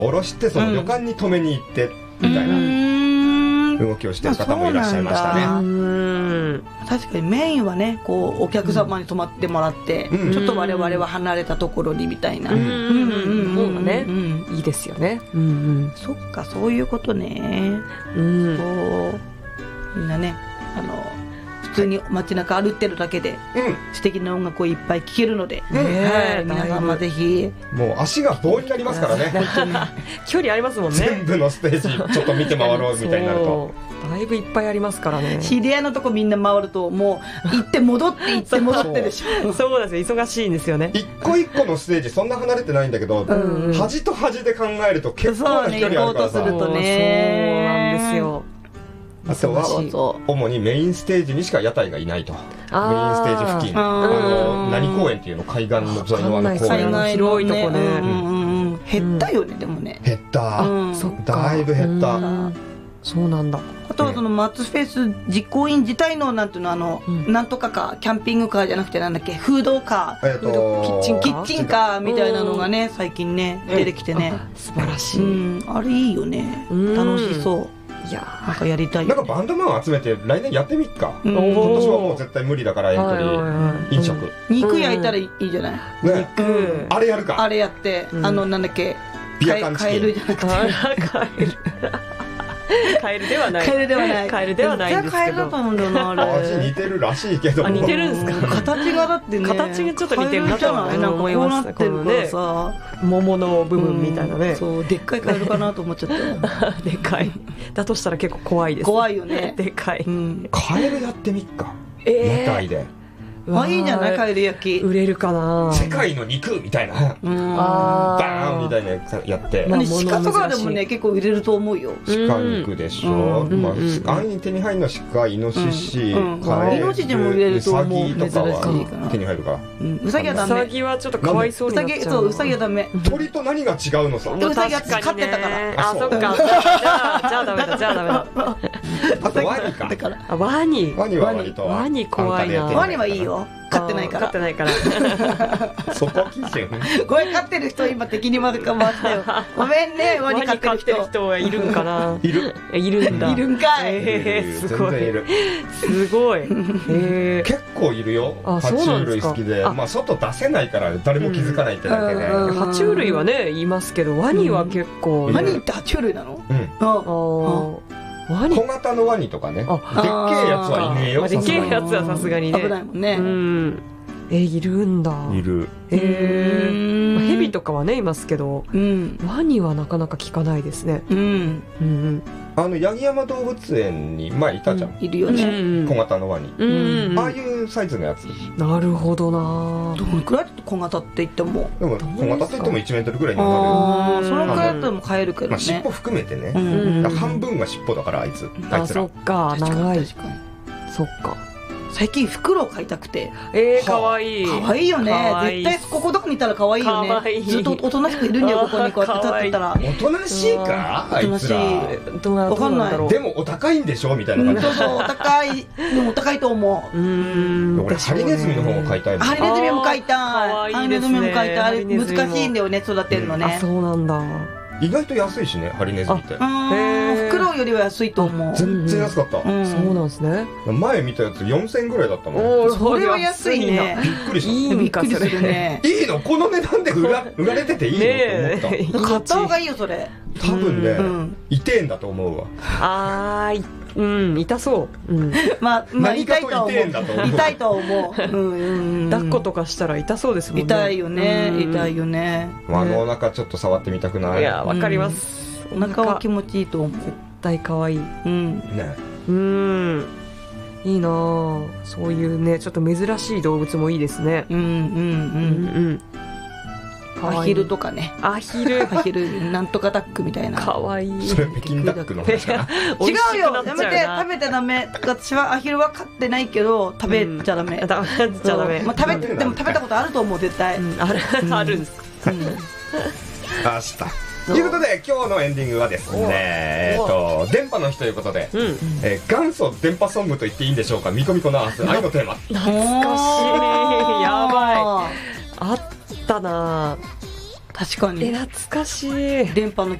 下ろしてその旅館に止めに行ってみたいな動きをしてる方もいらっしゃいましたね。 確かにメインはねこうお客様に泊まってもらって、ちょっと我々は離れたところにみたいな方がねいいですよね。 そっかそういうことね。そうみんなね普通に街中歩ってるだけで素敵な音楽をいっぱい聴けるので、皆様ぜひ。 もう足が棒になりますからね距離ありますもんね。 全部のステージちょっと見て回ろうみたいになるとだいぶいっぱいありますからね。 知り合いのとこみんな回るともう行って戻って行って戻ってでしょそうなんですよ、忙しいんですよね。 一個一個のステージそんな離れてないんだけど、端と端で考えると結構な距離あるからさ。 そうね、行こうとするとね。 そうなんですよ。 あとは主にメインステージにしか屋台がいないと。メインステージ付近何公園っていうの、海岸の沿いの公園、 広いとこね。 減ったよね。でもね減った、だいぶ減った。 そうなんだ。 あとはその松フェス実行委員自体のなんていうのなんとかかキャンピングカーじゃなくてなんだっけ、フードカー、キッチンカーみたいなのがね最近ね出てきてね、 素晴らしい。 あれいいよね、楽しそう。いやなんかやりたい。 なんかバンドマンを集めて来年やってみっか。今年はもう絶対無理だからエントリー飲食。 肉焼いたらいいじゃない。 肉あれやるか。 あれやってなんだっけ、 ビアカンチキン。 カエルじゃなくてカエルではない。 カエルではない。 カエルではないんですけど。 カエルだと思うんだよなあれ。 味似てるらしいけど。 似てるんですか。 形がだってね。 形がちょっと似てるなと思いました。 こうなってるからさ。 桃の部分みたいなね。 そうでっかいカエルかなと思っちゃった。 でかい。だとしたら結構怖いです。 怖いよね。 でかい。 カエルやってみっか。屋台で。 いいんじゃないカエル焼き。 売れるかな。 世界の肉みたいな。バーンみたいなやって。 鹿とかでもね結構売れると思うよ。 鹿肉でしょ。安易に手に入るのは鹿、イノシシ、カエル、ウサギとかは手に入るか。 ウサギはダメ。 ウサギはちょっとかわいそうになっちゃう。 ウサギはダメ。 鳥と何が違うのさ。 ウサギは飼ってたから。 あ、そっか。じゃあダメだ。じゃあダメだ。 あとワニか。 ワニ。 ワニは割と。 ワニ怖いな。 ワニはいいよ。飼ってないから。 飼ってないから。 そこ基準。 ごめん、飼ってる人今敵に回したよ。ごめんね、ワニ飼ってる人はいるんかな。 いる。 いるんだ。 いるんかい。 すごい。すごい。 結構いるよ。爬虫類好きで、まあ外出せないから誰も気づかないってだけで。 爬虫類はねいますけど、ワニは結構。 ワニって爬虫類なの？ 小型のワニとかね。でっけえやつはいねえよ。 でっけえやつはさすがにね。 危ないもんね。 いるんだ。 いる。 ヘビとかはねいますけど、ワニはなかなか聞かないですね。 八木山動物園に前いたじゃん。 いるよね。 小型のワニ。ああいうサイズのやつ。 なるほどな。 どのくらいだと小型って言っても。 でも小型って言っても1メートルぐらいになる。 そのくらいだったらも買えるけどね。 尻尾含めてね。半分が尻尾だからあいつら。 そっか、長い。そっか。 最近袋を買いたくて。 かわいい。 かわいいよね。絶対ここどこにいたらかわいいよね。ずっとおとなしくいるんだよ、ここにこうやって立ってたら。 おとなしいかあいつら。 わかんない。 でもお高いんでしょみたいな感じ。 そう、お高い。でもお高いと思う。 俺ハリネズミの方も飼いたいもん。 ハリネズミも飼いたい。ハリネズミも飼いたい。あれ難しいんだよね、育てるのね。 そうなんだ。 意外と安いしね、ハリネズミって。 フクロウよりは安いと思う。 全然安かった。 そうなんですね。 前見たやつ4000円ぐらいだったもん。 それは安いね。 びっくりした。 びっくりするね。 いいのこの値段で売られてていいのと思った。 買った方がいいよ、それ。 多分ね、痛えんだと思うわ。 痛そう。 まあ痛いとは思う。痛いとは思う。 抱っことかしたら痛そうですもんね。 痛いよね。痛いよね。 お腹ちょっと触ってみたくない？ いや、わかります。 お腹は気持ちいいと思う。 絶対可愛い。 ね。 いいなぁ。そういうね、ちょっと珍しい動物もいいですね。 アヒルとかね。 アヒルなんとかダックみたいな。 かわいい。 それ北京ダックの話かな。 違うよ、やめて、食べてダメ。私はアヒルは飼ってないけど食べちゃダメ。 食べちゃダメ。 でも食べたことあると思う、絶対。 あるんです。 明日ということで今日のエンディングはですね、電波の日ということで、元祖電波ソングと言っていいんでしょうか。ミコミコナース愛のテーマ。 懐かしい。やばい。あったな。 確かに懐かしい。 電波の